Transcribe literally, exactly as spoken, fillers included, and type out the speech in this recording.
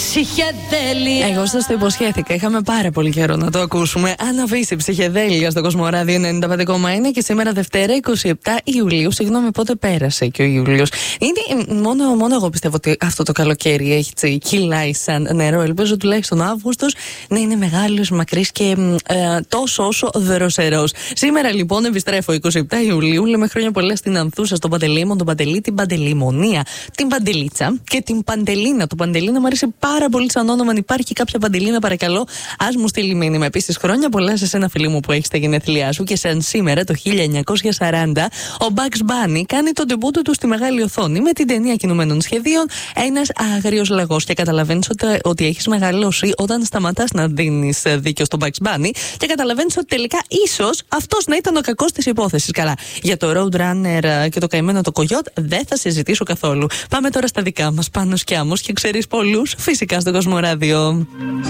ψυχεδέλεια. Εγώ σας το υποσχέθηκα. Είχαμε πάρα πολύ καιρό να το ακούσουμε. Άννα Φύση, ψυχεδέλεια στο Κοσμοράδιο ενενήντα πέντε κόμμα ένα και σήμερα Δευτέρα είκοσι επτά Ιουλίου. Συγγνώμη, πότε πέρασε και ο Ιούλιος. Είναι μόνο, μόνο εγώ πιστεύω ότι αυτό το καλοκαίρι έχει κυλάει σαν νερό. Ελπίζω τουλάχιστον ο Αύγουστος να είναι μεγάλος, μακρύς και ε, τόσο όσο δροσερός. Σήμερα λοιπόν επιστρέφω είκοσι επτά Ιουλίου. Λέμε χρόνια πολλά στην Ανθούσα, στον Παντελήμον, τον Παντελή, την Παντελημονία, την Παντελίτσα και την Παντελίνα. Το Παντελίνα μου αρέσει πάρα πολύ σαν όνομα. Αν υπάρχει κάποια Παντελίνα, παρακαλώ, ας μου στείλει μήνυμα. Επίσης, χρόνια πολλά σε ένα φίλο μου που έχει τα γενέθλιά σου και σαν σήμερα το χίλια εννιακόσια σαράντα ο Bugs Bunny κάνει τον ντεμπούτο του στη μεγάλη οθόνη με την ταινία κινουμένων σχεδίων Ένας Άγριος Λαγός. Και καταλαβαίνεις ότι, ότι έχεις μεγαλώσει όταν σταματάς να δίνεις δίκιο στον Bugs Bunny και καταλαβαίνεις ότι τελικά ίσως αυτός να ήταν ο κακός της υπόθεσης. Καλά, για το Roadrunner και το καημένο το Coyote δεν θα συζητήσω καθόλου. Πάμε τώρα στα δικά μας, Πάνος και Άμμος, και ξέρεις πολλούς φυσικά στο Κοσμοράδιο.